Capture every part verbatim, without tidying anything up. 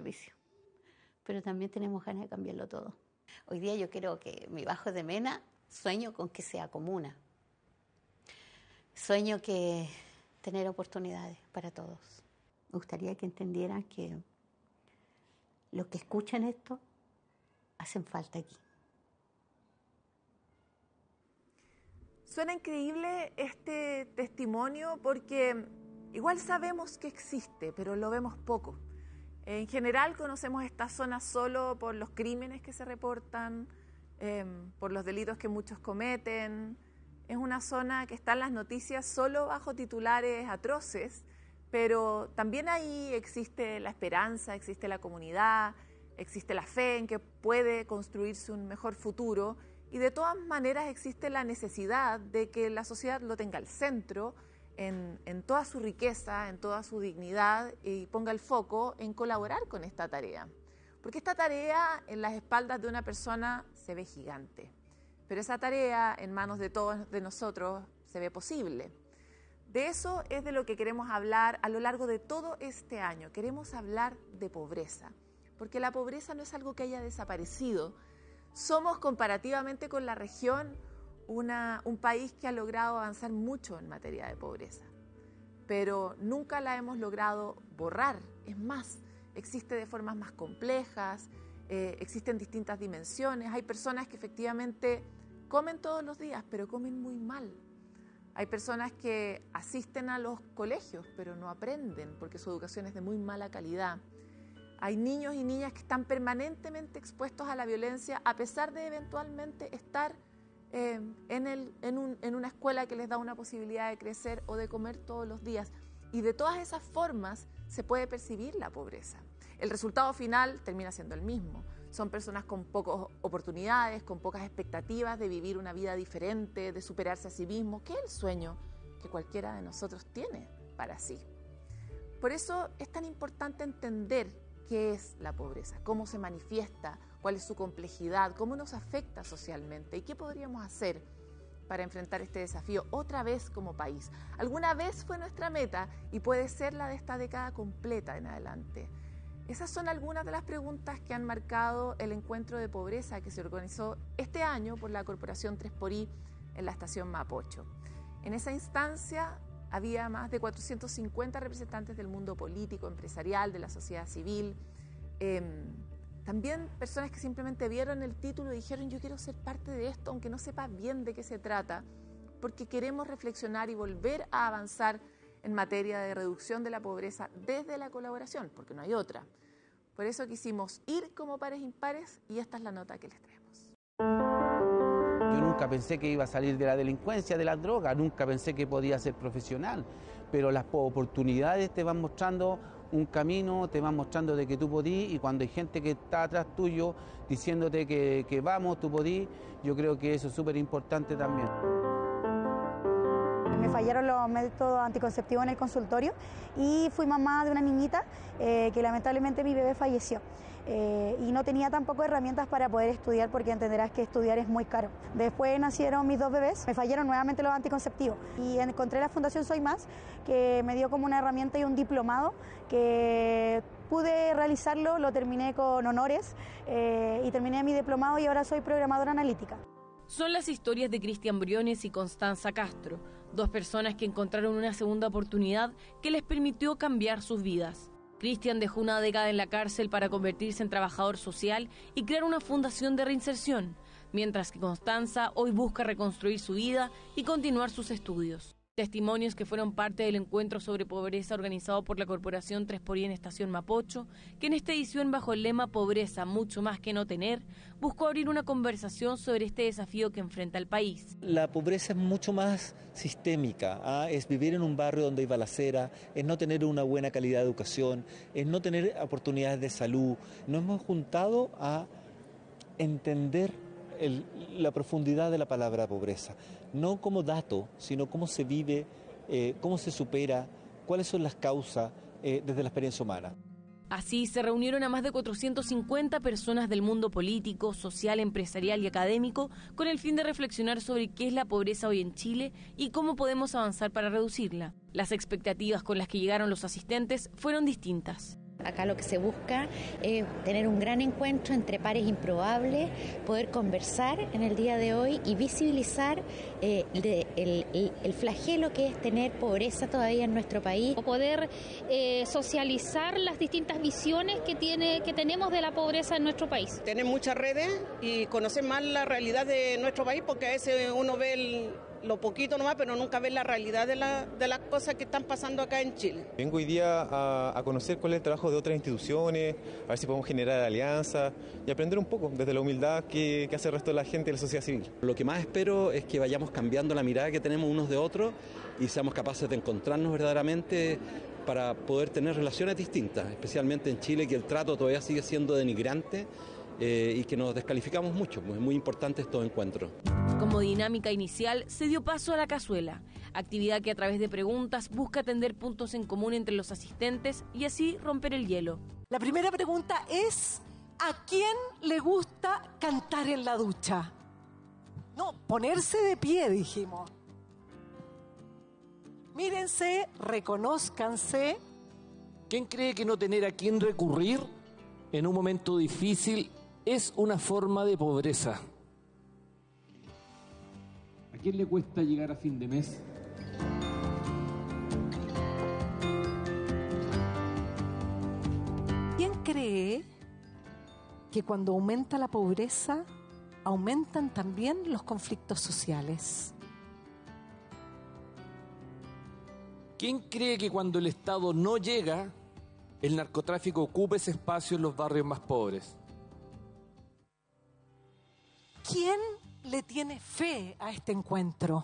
servicio. Pero también tenemos ganas de cambiarlo todo. Hoy día yo quiero que mi Bajo de Mena, sueño con que sea comuna. Sueño que tener oportunidades para todos. Me gustaría que entendieran que los que escuchan esto hacen falta aquí. Suena increíble este testimonio porque igual sabemos que existe, pero lo vemos poco. En general conocemos esta zona solo por los crímenes que se reportan, eh, por los delitos que muchos cometen. Es una zona que está en las noticias solo bajo titulares atroces, pero también ahí existe la esperanza, existe la comunidad, existe la fe en que puede construirse un mejor futuro y de todas maneras existe la necesidad de que la sociedad lo tenga al centro, En, en toda su riqueza, en toda su dignidad y ponga el foco en colaborar con esta tarea. Porque esta tarea en las espaldas de una persona se ve gigante, pero esa tarea en manos de todos de nosotros se ve posible. De eso es de lo que queremos hablar a lo largo de todo este año. Queremos hablar de pobreza, porque la pobreza no es algo que haya desaparecido. Somos comparativamente con la región Una, un país que ha logrado avanzar mucho en materia de pobreza, pero nunca la hemos logrado borrar. Es más, existe de formas más complejas, eh, existen distintas dimensiones. Hay personas que efectivamente comen todos los días, pero comen muy mal. Hay personas que asisten a los colegios, pero no aprenden porque su educación es de muy mala calidad. Hay niños y niñas que están permanentemente expuestos a la violencia a pesar de eventualmente estar Eh, en, el, en, un, en una escuela que les da una posibilidad de crecer o de comer todos los días. Y de todas esas formas se puede percibir la pobreza. El resultado final termina siendo el mismo. Son personas con pocas oportunidades, con pocas expectativas de vivir una vida diferente, de superarse a sí mismos, que es el sueño que cualquiera de nosotros tiene para sí. Por eso es tan importante entender qué es la pobreza, cómo se manifiesta, cuál es su complejidad, cómo nos afecta socialmente y qué podríamos hacer para enfrentar este desafío otra vez como país. Alguna vez fue nuestra meta y puede ser la de esta década completa en adelante. Esas son algunas de las preguntas que han marcado el encuentro de pobreza que se organizó este año por la Corporación tres por I en la estación Mapocho. En esa instancia había más de cuatrocientos cincuenta representantes del mundo político, empresarial, de la sociedad civil, eh, también personas que simplemente vieron el título y dijeron yo quiero ser parte de esto, aunque no sepa bien de qué se trata, porque queremos reflexionar y volver a avanzar en materia de reducción de la pobreza desde la colaboración, porque no hay otra. Por eso quisimos ir como pares impares y esta es la nota que les traemos. Yo nunca pensé que iba a salir de la delincuencia, de la droga, nunca pensé que podía ser profesional, pero las oportunidades te van mostrando un camino, te van mostrando de que tú podís y cuando hay gente que está atrás tuyo diciéndote que, que vamos, tú podís, yo creo que eso es súper importante también. Me fallaron los métodos anticonceptivos en el consultorio y fui mamá de una niñita eh, que lamentablemente mi bebé falleció. Eh, y no tenía tampoco herramientas para poder estudiar porque entenderás que estudiar es muy caro. Después nacieron mis dos bebés, me fallaron nuevamente los anticonceptivos y encontré la Fundación Soy Más que me dio como una herramienta y un diplomado que pude realizarlo, lo terminé con honores eh, y terminé mi diplomado y ahora soy programadora analítica. Son las historias de Cristian Briones y Constanza Castro, dos personas que encontraron una segunda oportunidad que les permitió cambiar sus vidas. Cristian dejó una década en la cárcel para convertirse en trabajador social y crear una fundación de reinserción, mientras que Constanza hoy busca reconstruir su vida y continuar sus estudios. Testimonios que fueron parte del encuentro sobre pobreza organizado por la Corporación tres por I en Estación Mapocho, que en esta edición bajo el lema Pobreza, mucho más que no tener, buscó abrir una conversación sobre este desafío que enfrenta el país. La pobreza es mucho más sistémica, ¿ah? Es vivir en un barrio donde hay balacera, es no tener una buena calidad de educación, es no tener oportunidades de salud. Nos hemos juntado a entender El, la profundidad de la palabra pobreza, no como dato, sino cómo se vive, eh, cómo se supera, cuáles son las causas eh, desde la experiencia humana. Así se reunieron a más de cuatrocientas cincuenta personas del mundo político, social, empresarial y académico con el fin de reflexionar sobre qué es la pobreza hoy en Chile y cómo podemos avanzar para reducirla. Las expectativas con las que llegaron los asistentes fueron distintas. Acá lo que se busca es tener un gran encuentro entre pares improbables, poder conversar en el día de hoy y visibilizar eh, de, el, el, el flagelo que es tener pobreza todavía en nuestro país. Poder eh, socializar las distintas visiones que, tiene, que tenemos de la pobreza en nuestro país. Tener muchas redes y conocer más la realidad de nuestro país, porque a veces uno ve el, lo poquito nomás, pero nunca ve la realidad de, la, de las cosas que están pasando acá en Chile. Vengo hoy día a, a conocer cuál es el trabajo de otras instituciones, a ver si podemos generar alianzas y aprender un poco desde la humildad que, que hace el resto de la gente de la sociedad civil. Lo que más espero es que vayamos cambiando la mirada que tenemos unos de otros y seamos capaces de encontrarnos verdaderamente para poder tener relaciones distintas, especialmente en Chile, que el trato todavía sigue siendo denigrante eh, y que nos descalificamos mucho. Es muy importante estos encuentros. Como dinámica inicial, se dio paso a la cazuela, actividad que a través de preguntas busca atender puntos en común entre los asistentes y así romper el hielo. La primera pregunta es, ¿a quién le gusta cantar en la ducha? No, ponerse de pie, dijimos. Mírense, reconózcanse. ¿Quién cree que no tener a quién recurrir en un momento difícil es una forma de pobreza? ¿A quién le cuesta llegar a fin de mes? ¿Quién cree que cuando aumenta la pobreza, aumentan también los conflictos sociales? ¿Quién cree que cuando el Estado no llega, el narcotráfico ocupa ese espacio en los barrios más pobres? ¿Quién le tiene fe a este encuentro?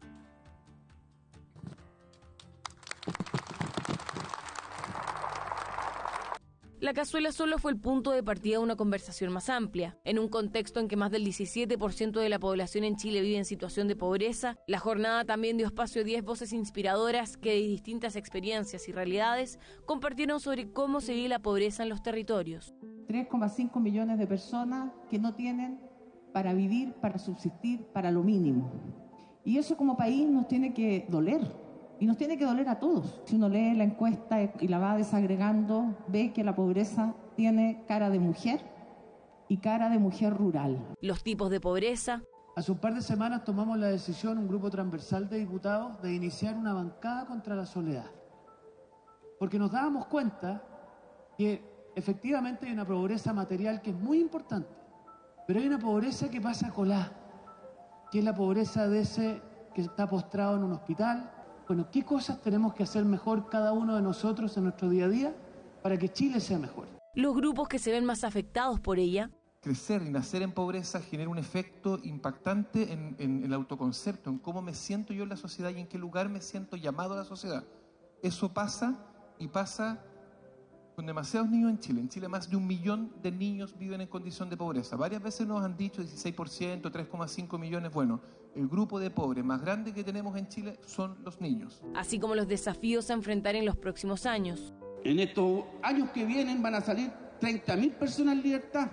La cazuela solo fue el punto de partida de una conversación más amplia. En un contexto en que más del diecisiete por ciento de la población en Chile vive en situación de pobreza, la jornada también dio espacio a diez voces inspiradoras que de distintas experiencias y realidades compartieron sobre cómo se vive la pobreza en los territorios. tres coma cinco millones de personas que no tienen para vivir, para subsistir, para lo mínimo. Y eso como país nos tiene que doler. Y nos tiene que doler a todos. Si uno lee la encuesta y la va desagregando, ve que la pobreza tiene cara de mujer y cara de mujer rural. Los tipos de pobreza. Hace un par de semanas tomamos la decisión, un grupo transversal de diputados, de iniciar una bancada contra la soledad. Porque nos dábamos cuenta que efectivamente hay una pobreza material que es muy importante, pero hay una pobreza que pasa colá, que es la pobreza de ese que está postrado en un hospital. Bueno, ¿qué cosas tenemos que hacer mejor cada uno de nosotros en nuestro día a día para que Chile sea mejor? Los grupos que se ven más afectados por ella. Crecer y nacer en pobreza genera un efecto impactante en, en el autoconcepto, en cómo me siento yo en la sociedad y en qué lugar me siento llamado a la sociedad. Eso pasa y pasa con demasiados niños en Chile. En Chile más de un millón de niños viven en condición de pobreza. Varias veces nos han dicho dieciséis por ciento, tres coma cinco millones. Bueno, el grupo de pobres más grande que tenemos en Chile son los niños. Así como los desafíos a enfrentar en los próximos años. En estos años que vienen van a salir treinta mil personas en libertad.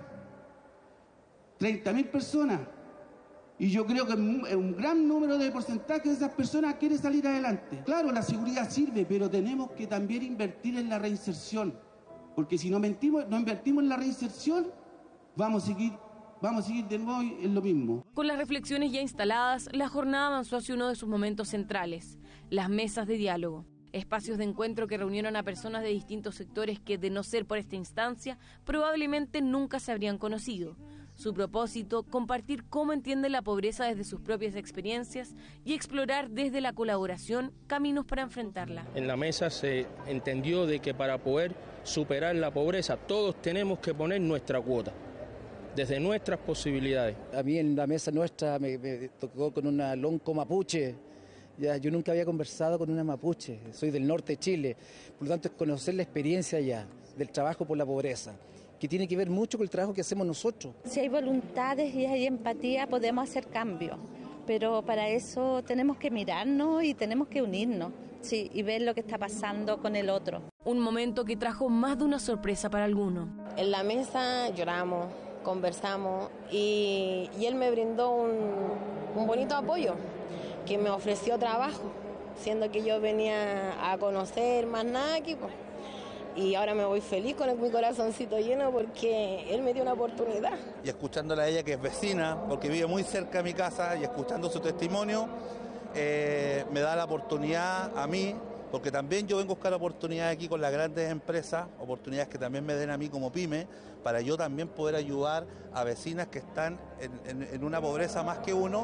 treinta mil personas. Y yo creo que un gran número de porcentaje de esas personas quiere salir adelante. Claro, la seguridad sirve, pero tenemos que también invertir en la reinserción. Porque si no, mentimos, no invertimos en la reinserción, vamos a seguir, vamos a seguir de nuevo en lo mismo. Con las reflexiones ya instaladas, la jornada avanzó hacia uno de sus momentos centrales, las mesas de diálogo. Espacios de encuentro que reunieron a personas de distintos sectores que, de no ser por esta instancia, probablemente nunca se habrían conocido. Su propósito, compartir cómo entienden la pobreza desde sus propias experiencias y explorar desde la colaboración caminos para enfrentarla. En la mesa se entendió de que para poder superar la pobreza todos tenemos que poner nuestra cuota, desde nuestras posibilidades. A mí en la mesa nuestra me, me tocó con una lonco mapuche. Ya, yo nunca había conversado con una mapuche, soy del norte de Chile, por lo tanto es conocer la experiencia ya del trabajo por la pobreza, que tiene que ver mucho con el trabajo que hacemos nosotros. Si hay voluntades y hay empatía, podemos hacer cambios, pero para eso tenemos que mirarnos y tenemos que unirnos, sí, y ver lo que está pasando con el otro. Un momento que trajo más de una sorpresa para algunos. En la mesa lloramos, conversamos y, y él me brindó un, un bonito apoyo, que me ofreció trabajo, siendo que yo venía a conocer más nada aquí, pues. y ahora me voy feliz con mi corazoncito lleno porque él me dio una oportunidad. Y escuchándola a ella, que es vecina, porque vive muy cerca de mi casa, y escuchando su testimonio, eh, me da la oportunidad a mí, porque también yo vengo a buscar oportunidades aquí con las grandes empresas, oportunidades que también me den a mí como pyme, para yo también poder ayudar a vecinas que están en, en, en una pobreza más que uno,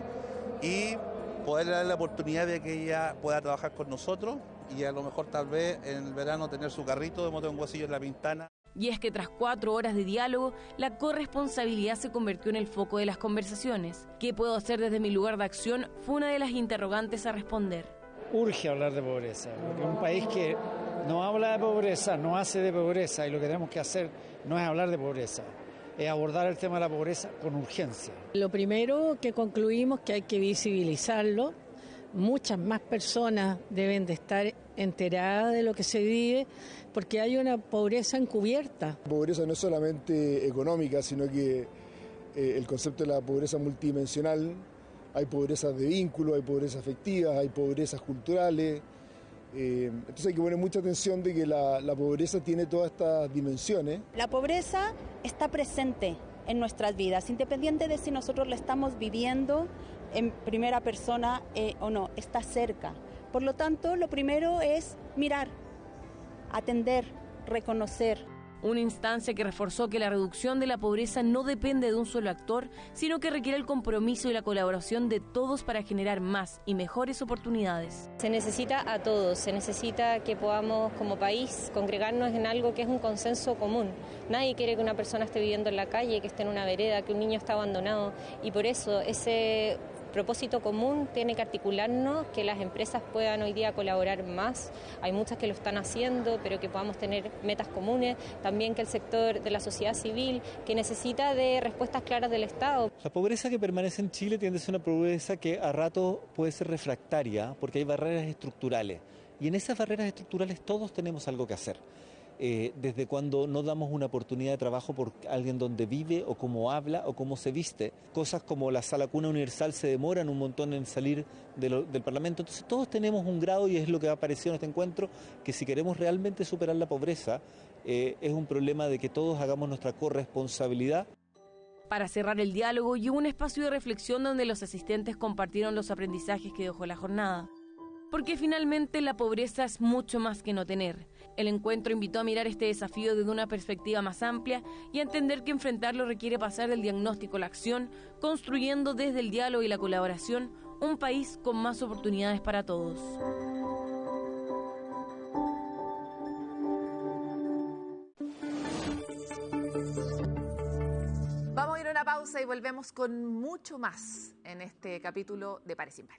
y poder darle la oportunidad de que ella pueda trabajar con nosotros y a lo mejor tal vez en el verano tener su carrito de moto en Guasillo en La Pintana. Y es que tras cuatro horas de diálogo, la corresponsabilidad se convirtió en el foco de las conversaciones. ¿Qué puedo hacer desde mi lugar de acción? Fue una de las interrogantes a responder. Urge hablar de pobreza, porque un país que no habla de pobreza, no hace de pobreza, y lo que tenemos que hacer no es hablar de pobreza, es abordar el tema de la pobreza con urgencia. Lo primero que concluimos que hay que visibilizarlo. Muchas más personas deben de estar enteradas de lo que se vive, porque hay una pobreza encubierta. La pobreza no es solamente económica, sino que eh, el concepto de la pobreza multidimensional. Hay pobrezas de vínculo, hay pobrezas afectivas, hay pobrezas culturales. Eh, entonces hay que poner mucha atención de que la, la pobreza tiene todas estas dimensiones. La pobreza está presente en nuestras vidas, independiente de si nosotros la estamos viviendo en primera persona eh, o no, está cerca. Por lo tanto, lo primero es mirar, atender, reconocer. Una instancia que reforzó que la reducción de la pobreza no depende de un solo actor, sino que requiere el compromiso y la colaboración de todos para generar más y mejores oportunidades. Se necesita a todos, se necesita que podamos como país congregarnos en algo que es un consenso común. Nadie quiere que una persona esté viviendo en la calle, que esté en una vereda, que un niño esté abandonado, y por eso ese propósito común tiene que articularnos, que las empresas puedan hoy día colaborar más. Hay muchas que lo están haciendo, pero que podamos tener metas comunes. También que el sector de la sociedad civil, que necesita de respuestas claras del Estado. La pobreza que permanece en Chile tiende a ser una pobreza que a rato puede ser refractaria, porque hay barreras estructurales. Y en esas barreras estructurales todos tenemos algo que hacer. Eh, desde cuando no damos una oportunidad de trabajo por alguien donde vive o cómo habla o cómo se viste. Cosas como la sala cuna universal se demoran un montón en salir de lo, del Parlamento. Entonces todos tenemos un grado, y es lo que ha aparecido en este encuentro, que si queremos realmente superar la pobreza, eh, es un problema de que todos hagamos nuestra corresponsabilidad. Para cerrar el diálogo, llegó un espacio de reflexión donde los asistentes compartieron los aprendizajes que dejó la jornada. Porque finalmente la pobreza es mucho más que no tener. El encuentro invitó a mirar este desafío desde una perspectiva más amplia y a entender que enfrentarlo requiere pasar del diagnóstico a la acción, construyendo desde el diálogo y la colaboración un país con más oportunidades para todos. Vamos a ir a una pausa y volvemos con mucho más en este capítulo de Pares sin Par.